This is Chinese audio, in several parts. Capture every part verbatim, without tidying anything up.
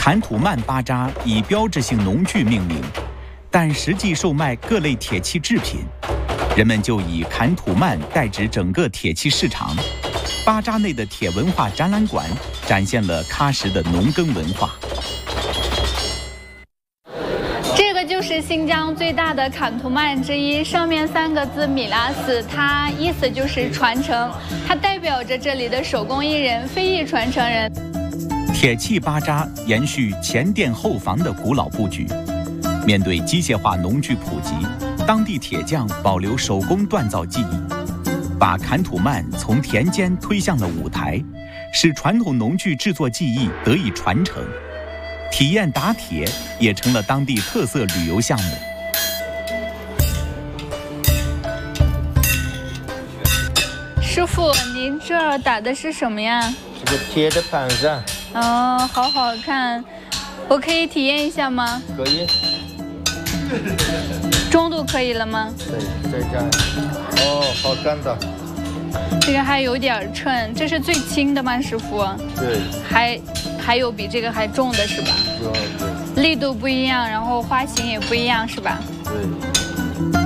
坎土曼巴扎以标志性农具命名，但实际售卖各类铁器制品，人们就以坎土曼代指整个铁器市场。巴扎内的铁文化展览馆展现了喀什的农耕文化。 这个就是新疆最大的坎土曼之一，上面三个字米拉斯，它意思就是传承，它代表着这里的手工艺人、非遗传承人。 铁器巴扎延续前店后房的古老布局，面对机械化农具普及，当地铁匠保留手工锻造技艺，把坎土曼从田间推向了舞台，使传统农具制作技艺得以传承。体验打铁也成了当地特色旅游项目。 师傅，您这儿打的是什么呀？ 这个铁的盘子。 哦，好好看，我可以体验一下吗？ 可以。 中度可以了吗？ 对，再加。哦，好干的。 这个还有点称，这是最轻的吗，师傅？ 对。 还还有比这个还重的是吧？ 对。 力度不一样，然后花型也不一样，是吧？ 对。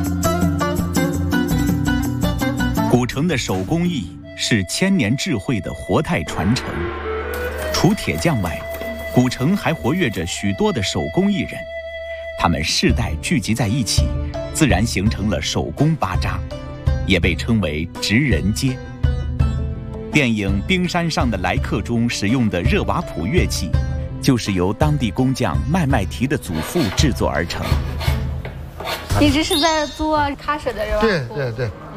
古城的手工艺是千年智慧的活态传承。除铁匠外，古城还活跃着许多的手工艺人，他们世代聚集在一起，自然形成了手工巴扎，也被称为职人街。电影《冰山上的来客》中使用的热瓦普乐器，就是由当地工匠麦麦提的祖父制作而成。 你这是在做喀什的热瓦普？ 对对对。